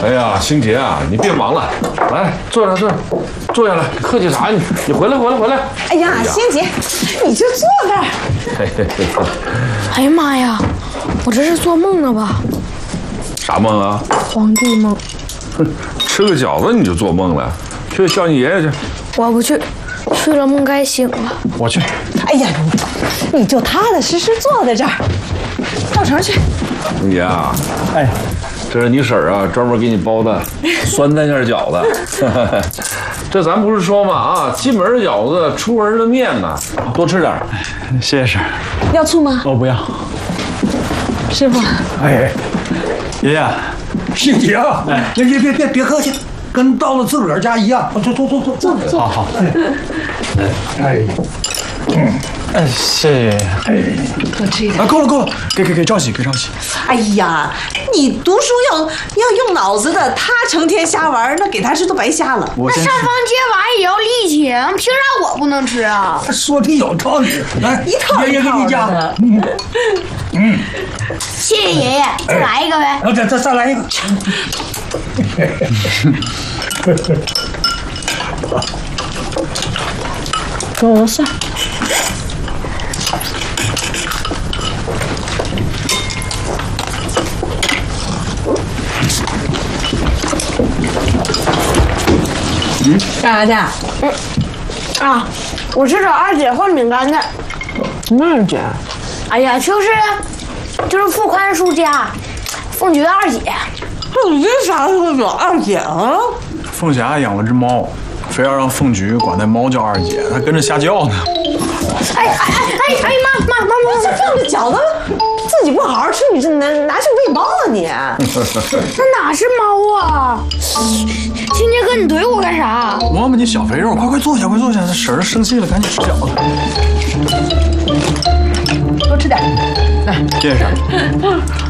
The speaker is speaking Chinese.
哎呀，星杰啊，你别忙了，来坐下来，客气啥？你回来。 哎呀，星杰，你就坐那儿。 哎呀妈呀，我这是做梦了吧？ 啥梦啊？ 皇帝梦。 吃个饺子你就做梦了？去叫你爷爷去。 我不去，去了梦该醒了。 我去。 哎呀，你就踏踏实实坐在这儿，到城去。 星杰啊， 哎， 这是你婶儿啊，专门给你包的酸菜馅饺子。这咱不是说嘛啊，进门的饺子，出门的面呐，多吃点。 谢谢婶儿。 要醋吗？ 我不要。 师傅。 哎，爷爷， 星杰啊，哎，别客气，跟到了自个儿家一样。坐。 好。 哎， 谢谢爷爷。 多吃一点。 啊，够了， 给赵喜。 哎呀，你读书要用脑子的，他成天瞎玩，那给他吃都白瞎了。 我先那上房揭瓦也要力气，凭啥我不能吃啊？ 说的有道理。来， 一套爷爷给你夹。 谢谢爷爷，再来一个呗。 再来一个。 跟我算。干啥去？ 我去找二姐换饼干去。 什么二姐？ 哎呀，就是付宽叔家，凤菊的二姐。 你这啥时候有二姐啊？ 凤霞养了只猫，非要让凤菊管那猫叫二姐，她跟着瞎叫呢。 哎妈！ 这放着饺子自己不好好吃，你这拿去喂猫啊你？ 那哪是猫啊？青杰哥，你怼我干啥？ 嬷嬷，你小肥肉，快坐下，婶儿生气了，赶紧吃饺子。 多吃点。 来，谢谢婶儿。